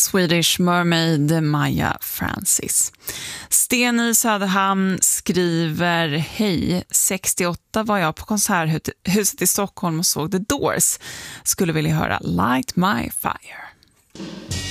Swedish Mermaid, Maja Francis. Sten i Söderhamn skriver: hej, 68 var jag på Konserthuset i Stockholm och såg The Doors. Skulle vilja höra Light My Fire.